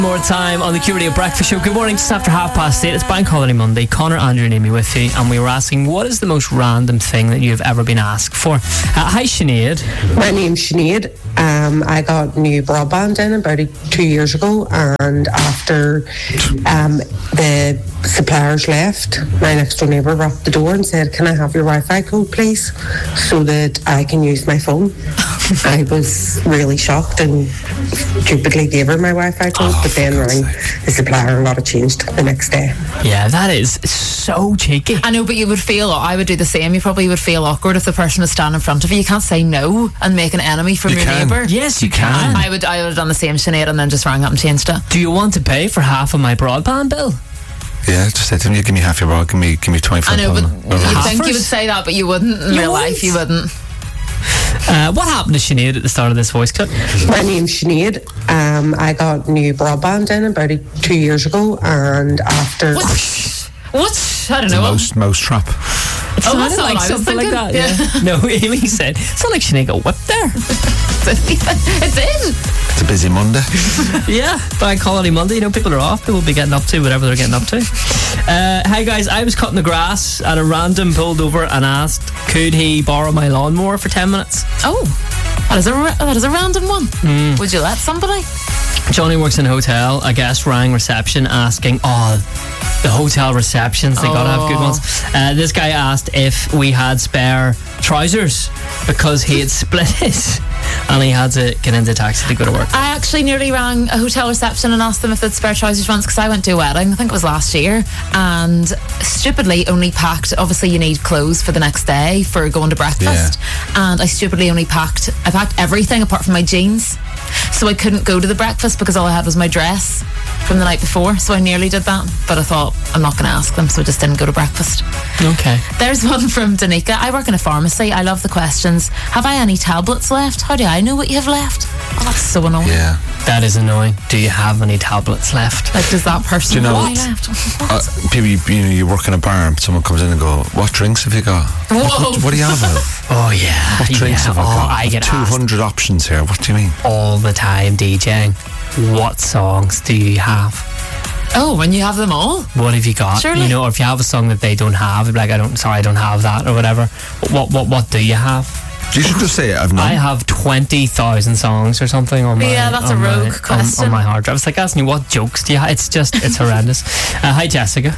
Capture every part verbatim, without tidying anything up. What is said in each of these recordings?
More time on the Q Radio Breakfast Show. Good morning, just after half past eight. It's Bank Holiday Monday. Connor, Andrew and Amy with you, and we were asking, what is the most random thing that you've ever been asked for? Uh, hi, Sinead. My name's Sinead. Um, I got new broadband in about two years ago, and after um, the suppliers left, my next door neighbour rapped the door and said, "Can I have your Wi-Fi code, please, so that I can use my phone?" I was really shocked and stupidly gave her my Wi-Fi code, oh, but then rang the supplier and got it changed the next day. Yeah, that is so cheeky. I know, but you would feel, I would do the same, you probably would feel awkward if the person was standing in front of you. You can't say no and make an enemy from you your can. neighbour. Yes, you can. I would I would have done the same, Sinead, and then just rang up and changed it. Do you want to pay for half of my broadband bill? Yeah, just say to them, you give me half your broad, give me, give me twenty-five. I know, but you'd think you would say that, but you wouldn't in you real won't. life, you wouldn't. Uh, what happened to Sinead at the start of this voice clip? My name's Sinead. Um, I got new broadband in about two years ago, and after... What? What? I don't It's know. a mouse, mouse trap. It Oh, sounded that's like what I was something like thinking. that. Yeah. No, Amy said, it's not like Sinead got whipped there. It's in. It's a busy Monday. Yeah, Bank Holiday Monday. You know, people are off. People will be getting up to whatever they're getting up to. Uh, hi guys, I was cutting the grass and a random pulled over and asked, could he borrow my lawnmower for ten minutes? Oh, that is a, ra- that is a random one. Mm. Would you let somebody? Johnny works in a hotel. A guest rang reception asking, oh, the hotel receptions, they Oh. gotta have good ones. Uh, this guy asked if we had spare trousers because he had split his and he had to get into a taxi to go to work. I actually nearly rang a hotel reception and asked them if they'd spare trousers once, because I went to a wedding, I think it was last year, and stupidly only packed, obviously you need clothes for the next day for going to breakfast, yeah. and I stupidly only packed, I packed everything apart from my jeans, so I couldn't go to the breakfast because all I had was my dress from the night before, so I nearly did that, but I thought I'm not going to ask them, so I just didn't go to breakfast. Okay. There's one from Danica. I work in a pharmacy. I love the questions. Have I any tablets left? How do I know what you have left? Oh, that's so annoying. Yeah. That is annoying. Do you have any tablets left? Like, does that person Do you know know what? I left? Uh, people, you, you know, you work in a bar and someone comes in and go, what drinks have you got? Whoa. What, what do you have? Al? Oh yeah. What drinks yeah. have I Oh, got? I get two hundred asked options here. What do you mean? all the time DJing. What songs do you have? Oh, when you have them all? What have you got? Surely. You know, or if you have a song that they don't have, you'd be like, I don't, sorry, I don't have that, or whatever. What, what, what do you have? You should just say, I've none. I have twenty thousand songs or something on my. Yeah, that's on a rogue my, question. On, on my hard drive. It's like asking you, what jokes do you have? It's just, it's horrendous. Uh, hi, Jessica.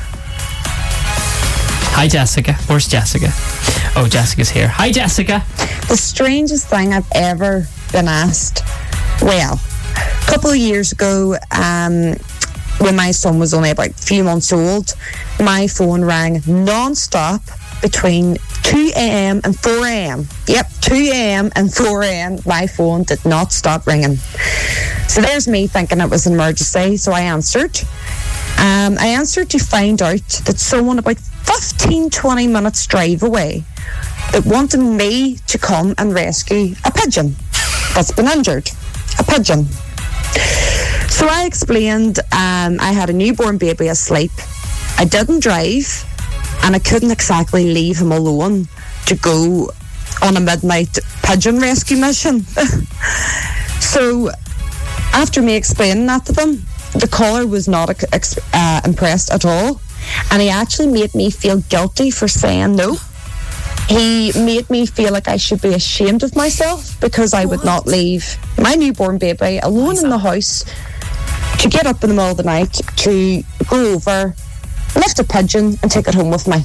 Hi, Jessica. Where's Jessica? Oh, Jessica's here. Hi, Jessica. The strangest thing I've ever been asked. Well, a couple of years ago, um, when my son was only about a few months old, my phone rang non-stop between two a.m. and four a.m. Yep, two a.m. and four a.m. My phone did not stop ringing. So there's me thinking it was an emergency, so I answered. Um, I answered to find out that someone about fifteen, twenty minutes drive away that wanted me to come and rescue a pigeon that's been injured. A pigeon. So I explained um, I had a newborn baby asleep. I didn't drive, and I couldn't exactly leave him alone to go on a midnight pigeon rescue mission. So after me explaining that to them, the caller was not uh, impressed at all, and he actually made me feel guilty for saying no. He made me feel like I should be ashamed of myself because I would not leave my newborn baby alone in the house to get up in the middle of the night to go over, lift a pigeon and take it home with me.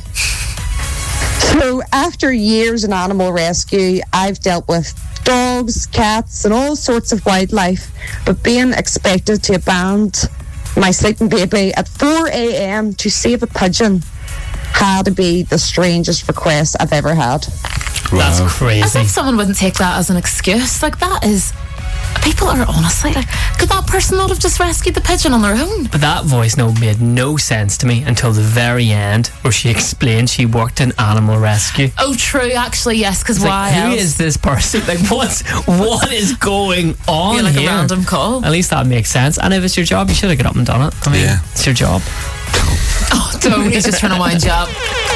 So after years in animal rescue, I've dealt with dogs, cats and all sorts of wildlife, but being expected to abandon my sleeping baby at four a.m. to save a pigeon had to be the strangest request I've ever had. Wow. That's crazy. As if someone wouldn't take that as an excuse. Like, that is... People are honestly like, could that person not have just rescued the pigeon on their own? But that voice note made no sense to me until the very end, where she explained she worked in animal rescue. Oh, true, actually, yes, because why Like, who else? is this person? Like, what's what is going on You're like here? a random call. At least that makes sense. And if it's your job, you should have got up and done it. I mean, Yeah. it's your job. Oh, don't. He's just trying to wind you up.